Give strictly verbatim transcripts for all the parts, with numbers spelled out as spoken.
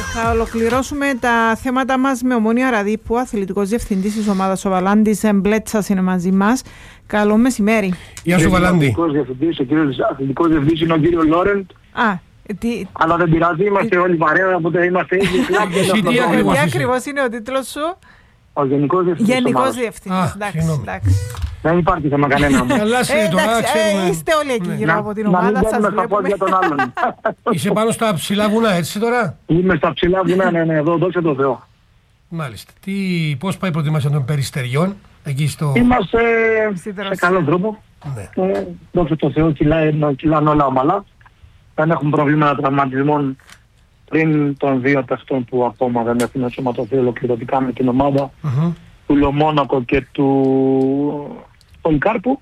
Θα ολοκληρώσουμε τα θέματα μας με Ομόνοια Ραδίππου, αθλητικός διευθυντής της ομάδας ο Βαλάντης Μπλέτσας είναι μαζί μας. Καλό μεσημέρι. Γεια σου Βαλάντη. Αθλητικός διευθυντής, ο κύριος αθλητικός διευθυντής είναι ο κύριος Λόρεντ. Α, τι... Αλλά δεν πειράζει, είμαστε όλοι παρέα, οπότε είμαστε ίδιοι κλαμπ. Τι ακριβώς Τι ακριβώς είναι ο τίτλος σου? Ο γενικός διευθυντής. Γενικός διευθυντής, εντάξει, εντάξει. Δεν υπάρχει θέμα κανένα. Καλά σε τώρα, ξέρουμε. Είστε όλοι εκεί γύρω από την ομάδα, σας βλέπουμε. βλέπουμε. Τον άλλον. Είσαι πάνω στα ψηλά βουνά, έτσι τώρα. Είμαι στα ψηλά βουνά, ναι, ναι, εδώ, δόξα τω Θεώ. Μάλιστα. Τι, πώς πάει η προετοιμασία των Περιστεριών, εκεί στο... Είμαστε σε καλό τρόπο. Ναι. Ε, δόξα τω Θεώ, κυλάνε όλα ομαλά. Δεν έχουμε προβλήματα τραυματισμών πριν των δύο παιχτών που ακόμα δεν έχουν ενσωματωθεί ολοκληρωτικά με την ομάδα, Mm-hmm. του Λομόνακο και του Πολυκάρπου.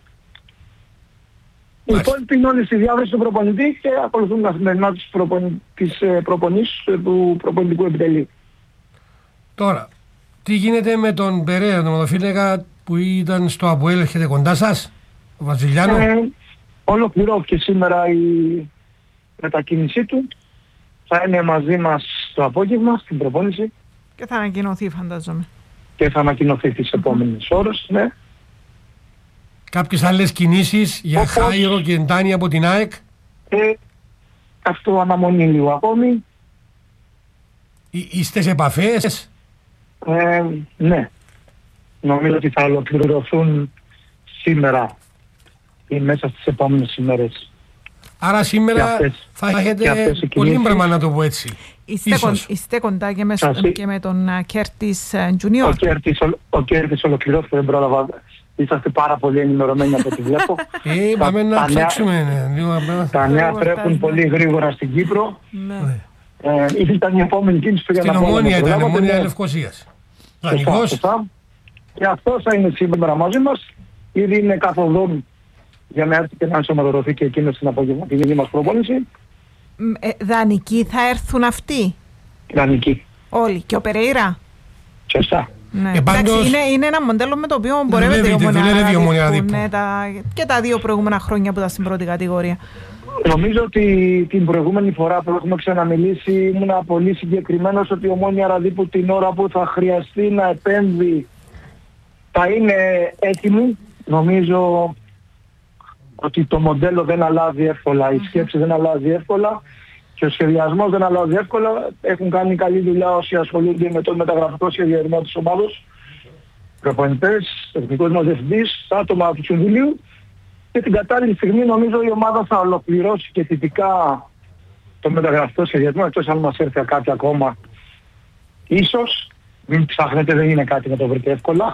Οι υπόλοιποι είναι όλοι στη διάβρεση του προπονητή και ακολουθούν καθημερινά τις, προπονη... τις προπονήσεις του προπονητικού επιτελείου. Τώρα, τι γίνεται με τον Περέα, τον οδοφύλακα που ήταν στο ΑΠΟΕΛ, έρχεται κοντά σας, ο Βασιλιάνο? Ε, ολοκληρώθηκε σήμερα η μετακίνησή του. Θα είναι μαζί μας το απόγευμα στην προπόνηση. Και θα ανακοινωθεί, φαντάζομαι. Και θα ανακοινωθεί τις επόμενες ώρες, ναι. Κάποιες άλλες κινήσεις για Όπως... Χάιρο και Εντάνη από την ΑΕΚ? Ε, αυτό αναμονή λίγο ακόμη. Εί, είστε σε επαφές? Ε, ναι. Νομίζω ότι θα ολοκληρωθούν σήμερα ή μέσα στις επόμενες ημέρες. Άρα σήμερα αυτές, θα έχετε πολύ πράγμα, να το πω έτσι. Είστε, κον, είστε κοντά και με, και με τον uh, Κέρτις Junior. Ο Κέρτις, ο, ο Κέρτις ολοκληρώθηκε, δεν πρόλαβα. Είσαστε πάρα πολύ ενημερωμένοι από ό,τι βλέπω. Ε, πάμε να ψάξουμε. Τα νέα τρέχουν πολύ γρήγορα στην Κύπρο. Ναι. Ε, ήταν η επόμενη κίνηση που στην Ομόνοια ήταν, Ομόνοια Λευκωσίας. Και αυτό θα είναι σήμερα μαζί μας. Ήδη είναι καθοδόν για να έρθει και να ενσωματωθεί και εκείνος στην απογευματινή μας προπόνηση. Ε, δανεικοί θα έρθουν αυτοί? Δανεικοί. Όλοι. Και ο Περέιρα. Σωστά. Ναι. Ε, πάντως... Εντάξει, είναι, είναι ένα μοντέλο με το οποίο μπορεύεται η Ομόνοια Ραδίππου. Ναι, και τα δύο προηγούμενα χρόνια που ήταν στην πρώτη κατηγορία. Νομίζω ότι την προηγούμενη φορά που έχουμε ξαναμιλήσει ήμουν πολύ συγκεκριμένος ότι η Ομόνοια Ραδίππου την ώρα που θα χρειαστεί να επέμβει θα είναι έτοιμη. Νομίζω ότι το μοντέλο δεν αλλάζει εύκολα, η σκέψη δεν αλλάζει εύκολα και ο σχεδιασμός δεν αλλάζει εύκολα. Έχουν κάνει καλή δουλειά όσοι ασχολούνται με τον μεταγραφικό σχεδιασμό της ομάδος, προπονητές, τεχνικός μας διευθυντής, άτομα του Συμβουλίου, και την κατάλληλη στιγμή νομίζω η ομάδα θα ολοκληρώσει και θετικά τον μεταγραφικό σχεδιασμό, εκτός αν μας έρθει κάτι ακόμα. Ίσως, μην ψάχνετε, δεν είναι κάτι να το βρείτε εύκολα.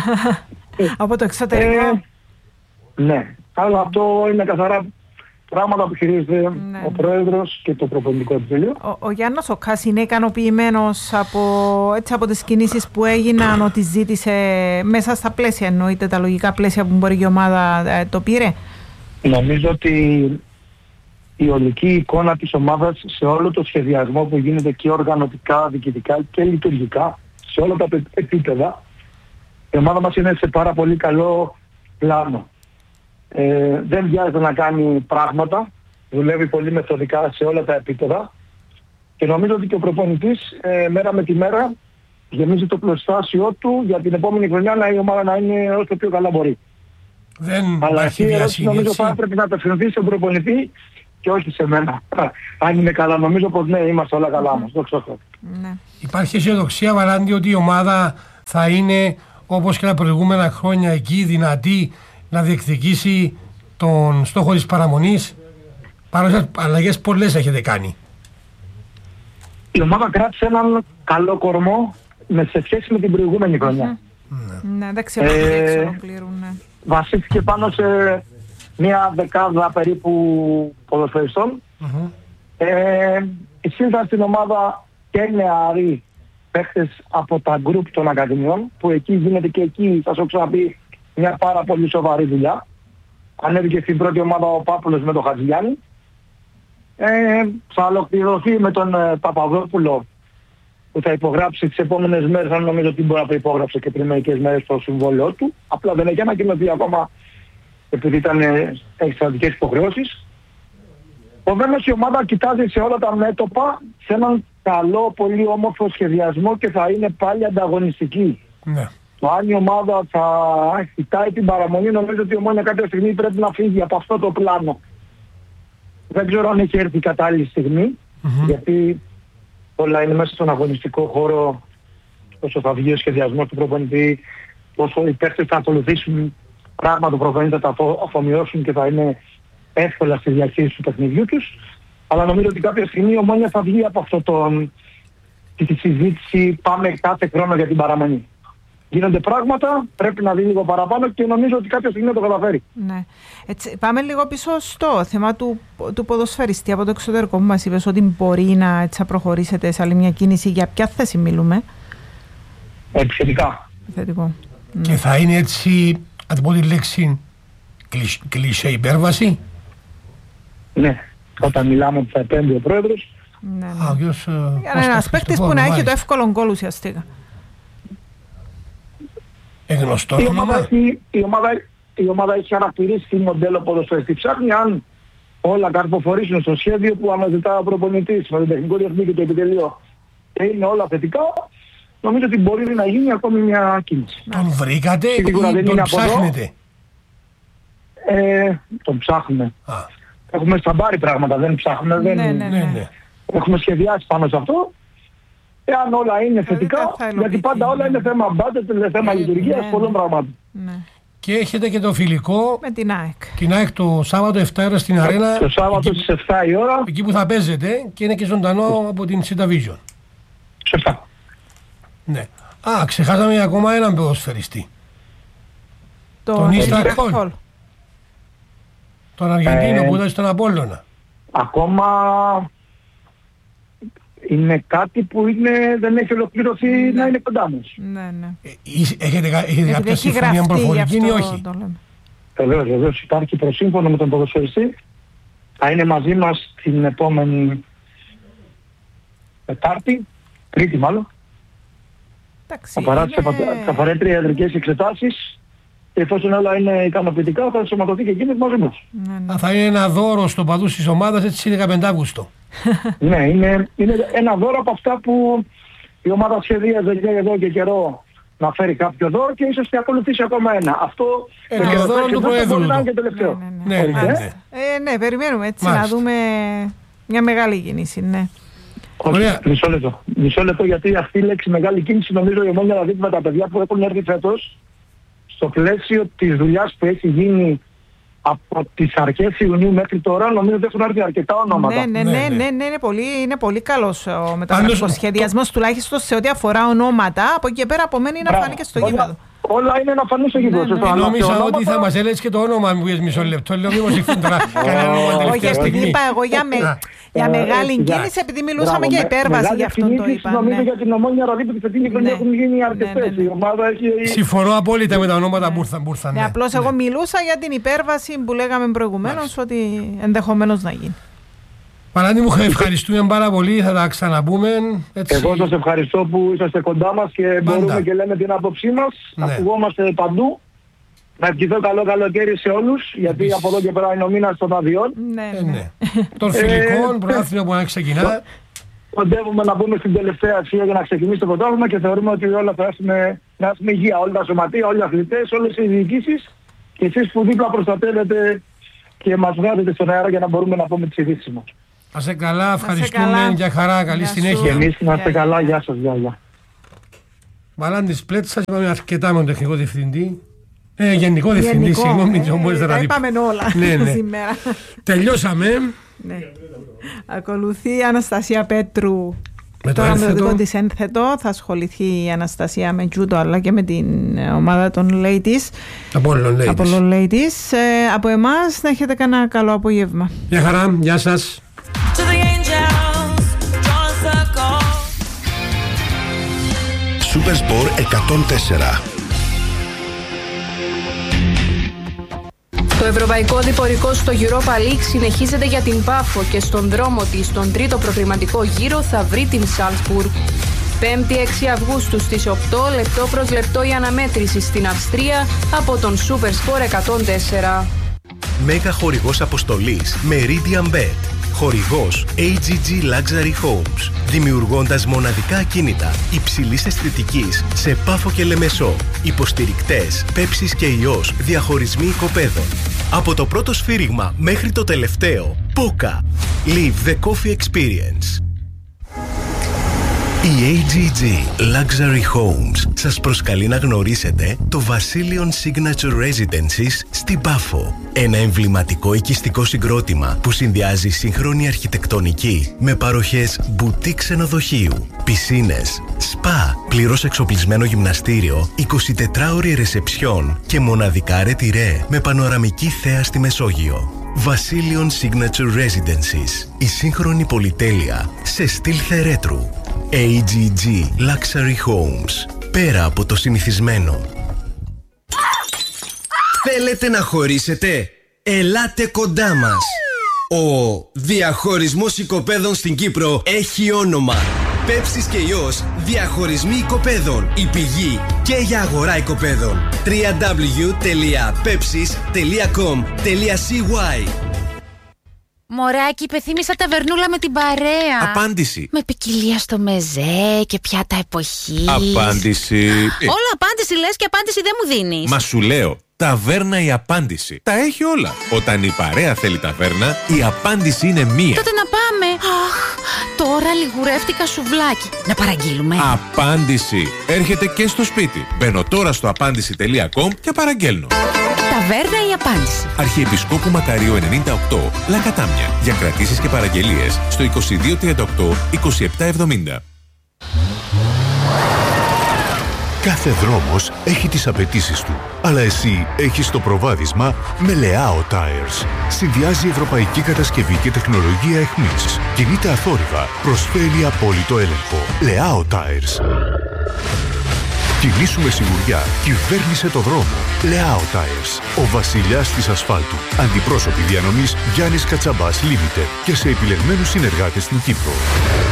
Από το εξωτερικό. Ε, ναι, αλλά αυτό είναι καθαρά πράγματα που χειρίζεται ναι. ο Πρόεδρος και το προπονητικό επιτελείο. Ο, ο Γιάννος ο Κάς είναι ικανοποιημένος από, έτσι, από τις κινήσεις που έγιναν, ότι ζήτησε μέσα στα πλαίσια, εννοείται τα λογικά πλαίσια που μπορεί η ομάδα ε, το πήρε? Νομίζω ότι η ολική εικόνα της ομάδας σε όλο το σχεδιασμό που γίνεται και οργανωτικά, διοικητικά και λειτουργικά, σε όλα τα επίπεδα, η ομάδα μας είναι σε πάρα πολύ καλό πλάνο. Ε, δεν βιάζεται να κάνει πράγματα, δουλεύει πολύ μεθοδικά σε όλα τα επίπεδα και νομίζω ότι και ο προπονητής ε, μέρα με τη μέρα γεμίζει το πλωστάσιο του για την επόμενη χρονιά να η ομάδα να είναι όσο πιο καλά μπορεί. Δεν Αλλά αυτή η ερώτηση νομίζω θα έπρεπε να απευθυνθεί στον προπονητή και όχι σε μένα. Αν είναι καλά, νομίζω πως ναι, είμαστε όλα καλά μας. Ναι. Υπάρχει αισιοδοξία, Βαλάντη, ότι η ομάδα θα είναι όπως και τα προηγούμενα χρόνια εκεί δυνατή να διεκδικήσει τον στόχο της παραμονής? Παρότι αλλαγές πολλές έχετε κάνει. Η ομάδα κράτησε έναν καλό κορμό με σε σχέση με την προηγούμενη χρονιά. Mm-hmm. Ναι, εντάξει, ε, ολοκλήρουν, ναι. Βασίστηκε πάνω σε μια δεκάδα περίπου ποδοσφαιριστών. Mm-hmm. Ε, εισήλθαν στην ομάδα και νεαροί παίχτες από τα γκρουπ των ακαδημιών, που εκεί γίνεται και εκεί, θα σου ξαναπεί, μια πάρα πολύ σοβαρή δουλειά. Ανέβηκε στην πρώτη ομάδα ο Πάπουλος με τον Χατζηγιάννη. Ε, θα ολοκληρωθεί με τον ε, Παπαδόπουλο, που θα υπογράψει τις επόμενες μέρες, αν νομίζω ότι μπορεί να το υπόγραψε και πριν μερικές μέρες το συμβόλαιο του. Απλά δεν έχει ανακοινωθεί ακόμα επειδή ήταν ε, εξαρτητικές υποχρεώσεις. Επομένως η ομάδα κοιτάζει σε όλα τα μέτωπα σε έναν καλό, πολύ όμορφο σχεδιασμό και θα είναι πάλι ανταγωνιστική. Ναι. Το αν η ομάδα θα κοιτάει την παραμονή, νομίζω ότι η Ομόνοια κάποια στιγμή πρέπει να φύγει από αυτό το πλάνο. Δεν ξέρω αν έχει έρθει η κατάλληλη στιγμή, mm-hmm. γιατί όλα είναι μέσα στον αγωνιστικό χώρο, όσο θα βγει ο σχεδιασμός του προπονητή, όσο οι παίκτες θα ακολουθήσουν πράγμα του προπονητή, θα τα αφομοιώσουν και θα είναι εύκολα στη διαχείριση του παιχνιδιού τους. Αλλά νομίζω ότι κάποια στιγμή η Ομόνοια θα βγει από αυτό το, τη συζήτηση πάμε κάθε χρόνο για την παραμονή. Γίνονται πράγματα, πρέπει να δει λίγο παραπάνω και νομίζω ότι κάποια στιγμή θα το καταφέρει. Ναι. Έτσι, πάμε λίγο πίσω στο θέμα του, του ποδοσφαιριστή από το εξωτερικό που μας είπες ότι μπορεί να, έτσι, να προχωρήσετε σε άλλη μια κίνηση. Για ποια θέση μιλούμε? Επιθετικά. Επιθετικό. Και θα είναι έτσι, αν πω τη λέξη, κλισέ υπέρβαση. Ναι. Όταν μιλάμε ότι θα επέμβει ο πρόεδρος. Ναι, ναι. Α, ο κύριος, για ένας παίκτης που να έχει το εύκολο γκολ ουσιαστικά. Εγνωστό η, ομάδα έχει, η, ομάδα, η ομάδα έχει χαρακτηρίσει μοντέλο ποδοσφαιριστή. Ψάχνει αν όλα καρποφορήσουν στο σχέδιο που αναζητά ο προπονητής με τον τεχνικό διευθυντή και το επιτελείο και είναι όλα θετικά. Νομίζω ότι μπορεί να γίνει ακόμη μια κίνηση. Τον βρήκατε ή τον ψάχνετε? Ε, τον ψάχνουμε. Α. Έχουμε σταμπάρει πράγματα, δεν ψάχνουμε. Ναι, δεν... ναι, ναι, ναι. Έχουμε σχεδιάσει πάνω σε αυτό. Εάν όλα είναι θετικά, γιατί πάντα όλα είναι θέμα budget, είναι θέμα λειτουργίας, πολλών πραγμάτων. Και έχετε και το φιλικό με την ΑΕΚ. Την ΑΕΚ το Σάββατο επτά ώρα στην Αρένα. Το Σάββατο εκεί, στις επτά η ώρα. Εκεί που θα παίζετε και είναι και ζωντανό από την Sita Vision. Σωστά. Ναι. Α, ξεχάσαμε ακόμα έναν ποδοσφαιριστή. Το τον Ίστρα Κόλ. Τον Αργεντίνο ε, που ήταν στον Απόλλωνα. Ακόμα είναι κάτι που είναι, δεν έχει ολοκληρωθεί ναι. να είναι κοντά μας. Ναι, ναι. Ε, έχετε έχετε κάποια συμφωνία προφορική ή όχι? Βεβαίως, βεβαίως υπάρχει προσύμφωνο με τον ποδοσφαιριστή. Θα είναι μαζί μας την επόμενη Τετάρτη, Τρίτη μάλλον. Εντάξει, θα παράσει είναι... θα παρέτρει ιατρικές εξετάσεις και εφόσον όλα είναι ικανοποιητικά θα σωματωθεί και εκείνος μαζί μας. Ναι, ναι. Θα είναι ένα δώρο στο παδούς της ομάδας έτσι δεκαπέντε Αυγούστου. Ναι, είναι, είναι ένα δώρο από αυτά που η ομάδα σχεδίαζε εδώ και καιρό να φέρει κάποιο δώρο και ίσως και ακολουθήσει ακόμα ένα. Αυτό ένα το δώρο του Προέδρου. Ναι, ναι, ναι, ναι. Ε, ναι, περιμένουμε έτσι Μάλιστα. να δούμε μια μεγάλη κίνηση, ναι. Όχι, μισό λεπτό. Μισό λεπτό γιατί αυτή η λέξη μεγάλη κίνηση νομίζω η Ομόνοια να δει με τα παιδιά που έχουν έρθει φέτος στο πλαίσιο της δουλειάς που έχει γίνει από τις αρχές Ιουνίου μέχρι τώρα, νομίζω ότι έχουν έρθει αρκετά ονόματα. Ναι, ναι, ναι, ναι, ναι, ναι είναι, πολύ, είναι πολύ καλός ο μεταγραφικός σχεδιασμός, τουλάχιστον σε ό,τι αφορά ονόματα. Από εκεί και πέρα απομένει να φάνει και στο γήπεδο. Όλα είναι να φανούν στο γήπεδο. Ναι, ναι. Νόμιζα ότι θα μας έλεγες και το όνομα μου για μισό λεπτό. Λέω μήπως ήρθαν τώρα κανένα όνομα τελευταία στιγμή. Όχι, είπα εγώ για μεγάλη κίνηση, επειδή μιλούσαμε για υπέρβαση, γι' αυτό το είπα. Νομίζω για την Ομόνοια Ραδίπου τη φετινή χρονιά έχουν γίνει αρκετές. Συμφωνώ απόλυτα με τα ονόματα που ήρθαν. Απλώς εγώ μιλούσα για την υπέρβαση που λέγαμε προηγουμένως ότι ενδεχομένως να γίνει. Παναγιώτη μου, ευχαριστούμε πάρα πολύ, θα τα ξαναπούμε. Έτσι. Εγώ σας ευχαριστώ που είσαστε κοντά μας και Πάντα. μπορούμε και λέμε την άποψή μας. Ναι. Ακουγόμαστε παντού. Να ευχηθώ καλό καλοκαίρι σε όλους, γιατί Επίσης. από εδώ και πέρα είναι ο μήνας των αδειών. Ναι, ε, ναι. Των φιλικών, πρωτάθλημα που να ξεκινά. Κοντεύουμε να μπούμε στην τελευταία αξία για να ξεκινήσει το πρωτάθλημα και θεωρούμε ότι όλα θα έχουμε, να έχουμε υγεία. Όλα τα σωματεία, όλοι οι αθλητές, όλες οι διοικήσεις και εσείς που δίπλα προστατεύετε και μας βγάζετε στον αέρα για να μπορούμε να πούμε τις ειδήσεις μας. Να σε καλά, ευχαριστούμε, για χαρά, καλή συνέχεια. Εμείς να είστε καλά, γεια σας, γεια, γεια. Μαλάντης Πλέτσας, είπαμε αρκετά με τον τεχνικό διευθυντή. Ε, γενικό διευθυντή, συγγνώμη, δεν μπορείς να τα δει. Είπαμε όλα ναι, ναι. σήμερα. Τελειώσαμε. Ναι. Ακολουθεί η Αναστασία Πέτρου. Με το ένθετο της ένθετο. Θα ασχοληθεί η Αναστασία με τζούτο αλλά και με την ομάδα των Ladies. Από Ladies. Ladies. Ε, από εμάς να έχετε κανένα καλό απόγευμα. Γεια χαρά, γεια σας. Supersport εκατόν τέσσερα. Το ευρωπαϊκό διπορικό στο Europa League συνεχίζεται για την Πάφο και στον δρόμο της στον τρίτο προκριματικό γύρο θα βρει την Σάλτσμπουργκ. πέμπτη έξι Αυγούστου στις οκτώ, λεπτό προς λεπτό η αναμέτρηση στην Αυστρία από τον Supersport εκατόν τέσσερα. Μέγα χορηγός αποστολής Meridian Bet. Χορηγός έι τζι τζι Luxury Homes. Δημιουργώντας μοναδικά ακίνητα υψηλής αισθητικής σε Πάφο και Λεμεσό. Υποστηρικτές Πέψης και Ιός διαχωρισμοί οικοπαίδων. Από το πρώτο σφύριγμα μέχρι το τελευταίο. Πόκα. Live the coffee experience. Η έι τζι τζι Luxury Homes σας προσκαλεί να γνωρίσετε το Vasilion Signature Residences στην Πάφο. Ένα εμβληματικό οικιστικό συγκρότημα που συνδυάζει σύγχρονη αρχιτεκτονική με παροχές μπουτίκ ξενοδοχείου, πισίνες, σπα, πλήρως εξοπλισμένο γυμναστήριο, εικοσιτετράωρη ρεσεψιόν και μοναδικά ρετυρέ με πανοραμική θέα στη Μεσόγειο. Vasilion Signature Residences. Η σύγχρονη πολυτέλεια σε στυλ θερέτρου. έι τζι τζι Luxury Homes. Πέρα από το συνηθισμένο. Θέλετε να χωρίσετε? Ελάτε κοντά μας. Ο διαχωρισμός οικοπαίδων στην Κύπρο έχει όνομα. Πέψης και Ιός διαχωρισμοί οικοπαίδων. Η πηγή και για αγορά οικοπαίδων. double-u double-u double-u τελεία pepsis τελεία com τελεία c y. Μωράκι, υπεθύμησα ταβερνούλα με την παρέα. Απάντηση. Με ποικιλία στο μεζέ και πιάτα εποχής. Απάντηση. Όλα απάντηση λες και απάντηση δεν μου δίνεις. Μα σου λέω, ταβέρνα η απάντηση. Τα έχει όλα. Όταν η παρέα θέλει ταβέρνα, η απάντηση είναι μία. Τότε να πάμε. Αχ, τώρα λιγουρεύτηκα σουβλάκι. Να παραγγείλουμε. Απάντηση. Έρχεται και στο σπίτι. Μπαίνω τώρα στο απάντηση τελεία com και παραγγέλνω. Ταβέρνα η απάντηση. Αρχιεπισκόπου Μακαρίου ενενήντα οκτώ, Λακατάμια. Για κρατήσεις και παραγγελίες στο είκοσι δύο τριάντα οκτώ είκοσι επτά εβδομήντα. Κάθε δρόμος έχει τις απαιτήσεις του, αλλά εσύ έχεις το προβάδισμα με Leao Tires. Συνδυάζει ευρωπαϊκή κατασκευή και τεχνολογία εχμής. Κινείται αθόρυβα, προσφέρει απόλυτο έλεγχο. Leao Tires. Κινήσου με σιγουριά, κυβέρνησε το δρόμο. Leao Tires. Ο βασιλιάς της ασφάλτου. Αντιπρόσωποι διανομής Γιάννης Κατσαμπάς Limited και σε επιλεγμένους συνεργάτες στην Κύπρο.